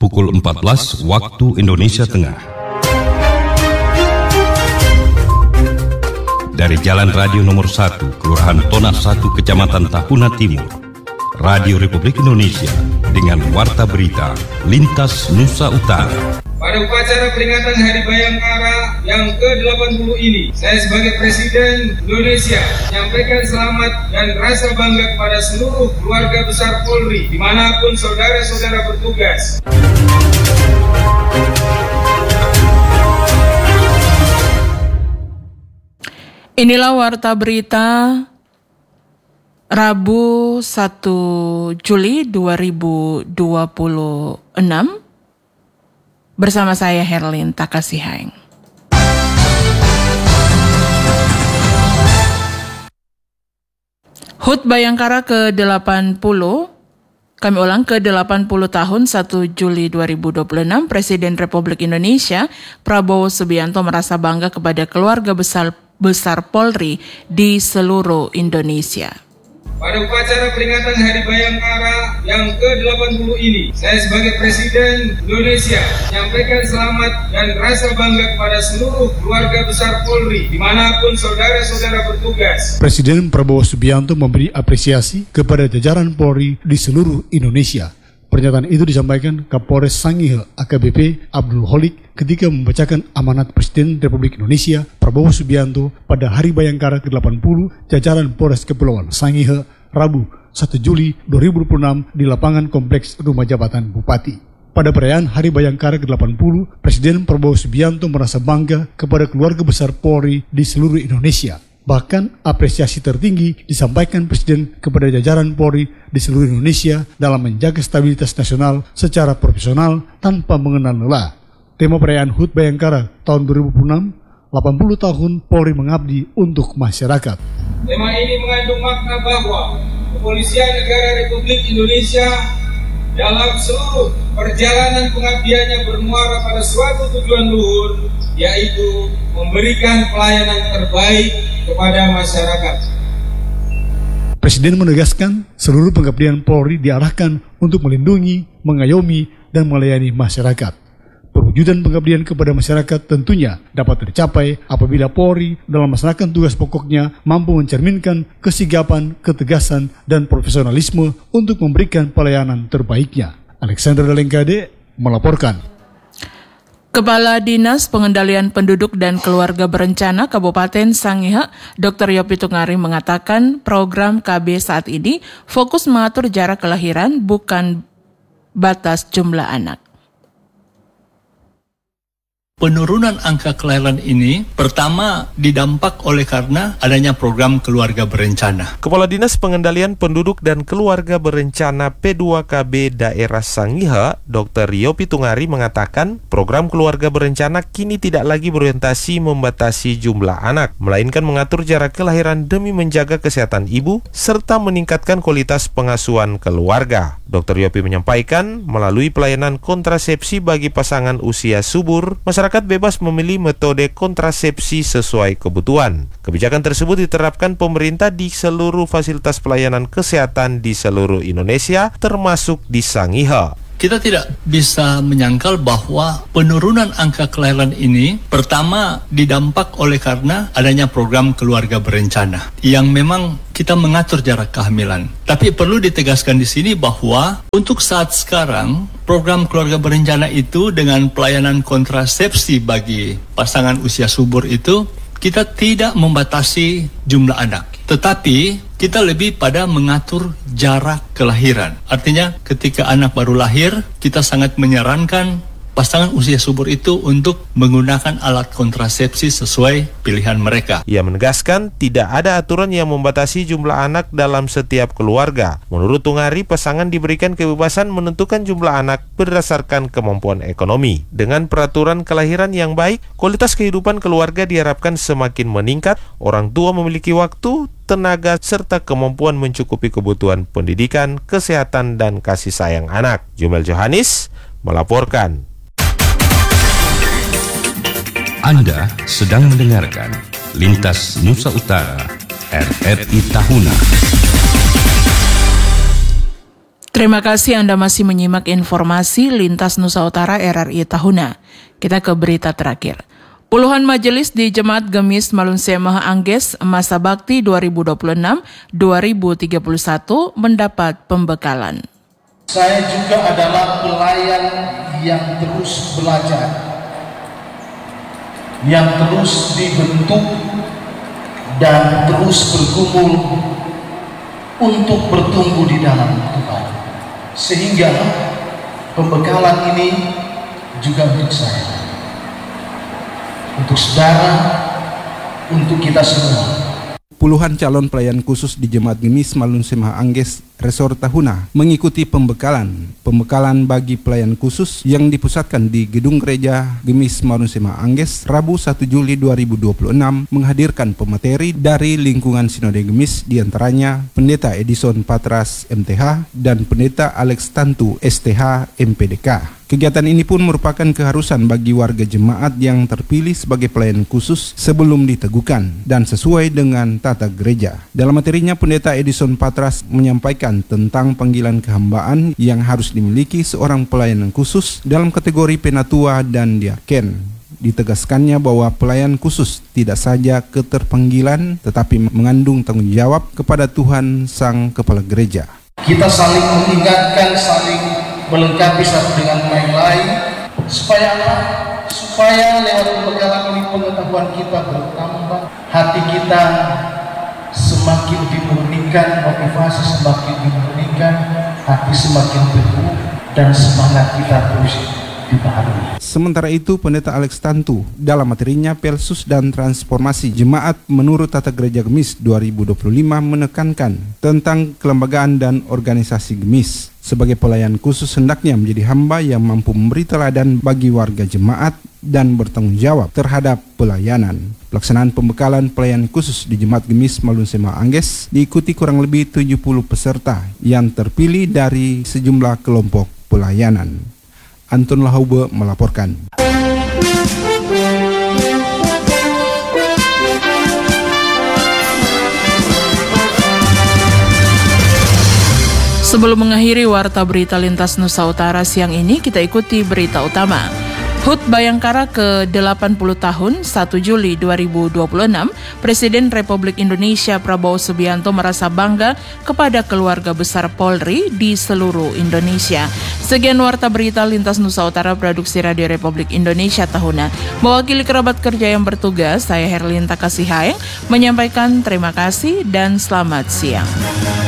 pukul 14 waktu Indonesia Tengah. Dari Jalan Radio Nomor 1, Kelurahan Tona 1, Kecamatan Tahuna Timur, Radio Republik Indonesia dengan warta berita Lintas Nusa Utara. Pada upacara peringatan Hari Bayangkara yang ke-80 ini, saya sebagai Presiden Indonesia menyampaikan selamat dan rasa bangga kepada seluruh keluarga besar Polri dimanapun saudara-saudara bertugas. Inilah warta berita Rabu 1 Juli 2026 bersama saya Herlin Takasihang. HUT Bayangkara ke-80, kami ulang, ke-80 tahun 1 Juli 2026, Presiden Republik Indonesia Prabowo Subianto merasa bangga kepada keluarga besar Polri di seluruh Indonesia. Pada upacara peringatan Hari Bayangkara yang ke-80 ini, saya sebagai Presiden Indonesia menyampaikan selamat dan rasa bangga kepada seluruh keluarga besar Polri dimanapun saudara-saudara bertugas. Presiden Prabowo Subianto memberi apresiasi kepada jajaran Polri di seluruh Indonesia. Pernyataan itu disampaikan Kapolres Sangihe AKBP Abdul Holik ketika membacakan amanat Presiden Republik Indonesia Prabowo Subianto pada Hari Bayangkara ke-80 jajaran Polres Kepulauan Sangihe Rabu 1 Juli 2026 di lapangan kompleks Rumah Jabatan Bupati. Pada perayaan Hari Bayangkara ke-80, Presiden Prabowo Subianto merasa bangga kepada keluarga besar Polri di seluruh Indonesia. Bahkan apresiasi tertinggi disampaikan Presiden kepada jajaran Polri di seluruh Indonesia dalam menjaga stabilitas nasional secara profesional tanpa mengenal lelah. Tema perayaan HUT Bayangkara tahun 2006, 80 tahun Polri mengabdi untuk masyarakat. Tema ini mengandung makna bahwa Kepolisian Negara Republik Indonesia dalam seluruh perjalanan pengabdiannya bermuara pada suatu tujuan luhur, yaitu memberikan pelayanan terbaik kepada masyarakat. Presiden menegaskan seluruh pengabdian Polri diarahkan untuk melindungi, mengayomi, dan melayani masyarakat. Perwujudan pengabdian kepada masyarakat tentunya dapat tercapai apabila Polri dalam melaksanakan tugas pokoknya mampu mencerminkan kesigapan, ketegasan, dan profesionalisme untuk memberikan pelayanan terbaiknya. Alexander Dalengkade melaporkan. Kepala Dinas Pengendalian Penduduk dan Keluarga Berencana Kabupaten Sangihe, Dr. Yopi Tungari mengatakan program KB saat ini fokus mengatur jarak kelahiran, bukan batas jumlah anak. Penurunan angka kelahiran ini pertama didampak oleh karena adanya program keluarga berencana. Kepala Dinas Pengendalian Penduduk dan Keluarga Berencana P2KB Daerah Sangihe, Dr. Yopi Tungari mengatakan program keluarga berencana kini tidak lagi berorientasi membatasi jumlah anak, melainkan mengatur jarak kelahiran demi menjaga kesehatan ibu serta meningkatkan kualitas pengasuhan keluarga. Dr. Yopi menyampaikan melalui pelayanan kontrasepsi bagi pasangan usia subur, masyarakat bebas memilih metode kontrasepsi sesuai kebutuhan. Kebijakan tersebut diterapkan pemerintah di seluruh fasilitas pelayanan kesehatan di seluruh Indonesia, termasuk di Sangihe. Kita tidak bisa menyangkal bahwa penurunan angka kelahiran ini pertama didampak oleh karena adanya program keluarga berencana yang memang kita mengatur jarak kehamilan. Tapi perlu ditegaskan di sini bahwa untuk saat sekarang program keluarga berencana itu dengan pelayanan kontrasepsi bagi pasangan usia subur itu kita tidak membatasi jumlah anak, tetapi kita lebih pada mengatur jarak kelahiran. Artinya ketika anak baru lahir, kita sangat menyarankan pasangan usia subur itu untuk menggunakan alat kontrasepsi sesuai pilihan mereka. Ia menegaskan tidak ada aturan yang membatasi jumlah anak dalam setiap keluarga. Menurut Tungari, pasangan diberikan kebebasan menentukan jumlah anak berdasarkan kemampuan ekonomi. Dengan peraturan kelahiran yang baik, kualitas kehidupan keluarga diharapkan semakin meningkat. Orang tua memiliki waktu, tenaga, serta kemampuan mencukupi kebutuhan pendidikan, kesehatan, dan kasih sayang anak. Jumel Johanis melaporkan. Anda sedang mendengarkan Lintas Nusa Utara RRI Tahuna. Terima kasih Anda masih menyimak informasi Lintas Nusa Utara RRI Tahuna. Kita ke berita terakhir. Puluhan majelis di Jemaat Gemis Malun Semah Angges Masa Bakti 2026-2031 mendapat pembekalan. Saya juga adalah pelayan yang terus belajar, yang terus dibentuk dan terus bergumul untuk bertumbuh di dalam Tuhan. Sehingga pembekalan ini juga untuk saya, untuk saudara, untuk kita semua. Puluhan calon pelayan khusus di Jemaat Gemis Malun Semah Angges Resort Tahuna mengikuti pembekalan bagi pelayan khusus yang dipusatkan di Gedung Gereja Gemis Malun Semah Angges Rabu 1 Juli 2026 menghadirkan pemateri dari lingkungan Sinode Gemis, diantaranya Pendeta Edison Patras MTH dan Pendeta Alex Tantu STH MPDK. Kegiatan ini pun merupakan keharusan bagi warga jemaat yang terpilih sebagai pelayan khusus sebelum diteguhkan dan sesuai dengan tata gereja. Dalam materinya, Pendeta Edison Patras menyampaikan tentang panggilan kehambaan yang harus dimiliki seorang pelayan khusus dalam kategori penatua dan diaken. Ditegaskannya bahwa pelayan khusus tidak saja keterpanggilan tetapi mengandung tanggung jawab kepada Tuhan Sang Kepala Gereja. Kita saling mengingatkan, saling melengkapi satu dengan yang lain, supaya lewat pembekalan ini pengetahuan kita bertambah, hati kita semakin dimurnikan, motivasi semakin dimurnikan, hati semakin teguh, dan semangat kita terus dibaharui. Sementara itu, Pendeta Alex Tantu dalam materinya Pelsus dan Transformasi Jemaat menurut Tata Gereja Gemis 2025 menekankan tentang kelembagaan dan organisasi Gemis. Sebagai pelayan khusus hendaknya menjadi hamba yang mampu memberi teladan bagi warga jemaat dan bertanggung jawab terhadap pelayanan. Pelaksanaan pembekalan pelayan khusus di Jemaat Gemis Malun Semah Angges diikuti kurang lebih 70 peserta yang terpilih dari sejumlah kelompok pelayanan. Anton Lahaube melaporkan. Sebelum mengakhiri Warta Berita Lintas Nusa Utara siang ini, kita ikuti berita utama. HUT Bayangkara ke-80 tahun 1 Juli 2026, Presiden Republik Indonesia Prabowo Subianto merasa bangga kepada keluarga besar Polri di seluruh Indonesia. Sekian Warta Berita Lintas Nusa Utara Produksi Radio Republik Indonesia Tahuna. Mewakili kerabat kerja yang bertugas, saya Herlinta Kasihai menyampaikan terima kasih dan selamat siang.